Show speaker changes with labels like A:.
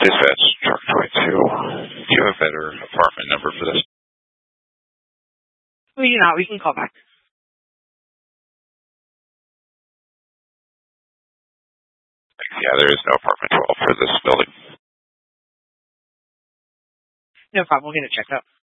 A: Dispatch, truck 22. Do you have a better apartment number for this?
B: We do not. We can call back.
A: Yeah, there is no apartment 12 for this building.
B: No problem. We'll get it checked out.